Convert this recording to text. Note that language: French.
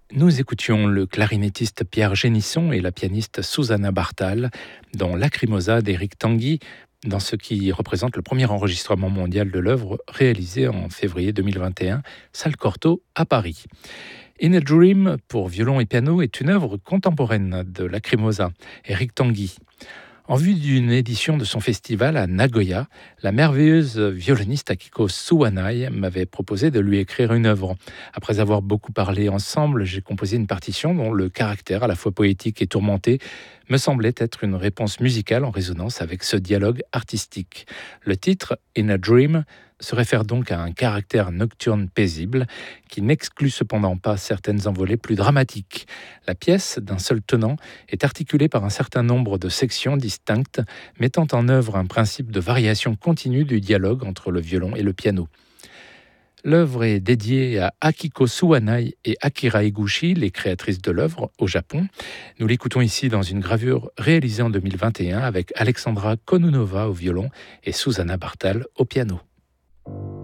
Nous écoutions le clarinettiste Pierre Génisson et la pianiste Susanna Bartal dans Lacrimosa d'Éric Tanguy, dans ce qui représente le premier enregistrement mondial de l'œuvre réalisé en février 2021, salle Cortot à Paris. In a Dream pour violon et piano est une œuvre contemporaine de Lacrimosa, Éric Tanguy. En vue d'une édition de son festival à Nagoya, la merveilleuse violoniste Akiko Suwanai m'avait proposé de lui écrire une œuvre. Après avoir beaucoup parlé ensemble, j'ai composé une partition dont le caractère à la fois poétique et tourmenté me semblait être une réponse musicale en résonance avec ce dialogue artistique. Le titre, In a Dream, se réfère donc à un caractère nocturne paisible qui n'exclut cependant pas certaines envolées plus dramatiques. La pièce, d'un seul tenant, est articulée par un certain nombre de sections distinctes, mettant en œuvre un principe de variation continue du dialogue entre le violon et le piano. L'œuvre est dédiée à Akiko Suwanai et Akira Eguchi, les créatrices de l'œuvre au Japon. Nous l'écoutons ici dans une gravure réalisée en 2021 avec Alexandra Konunova au violon et Susanna Bartal au piano.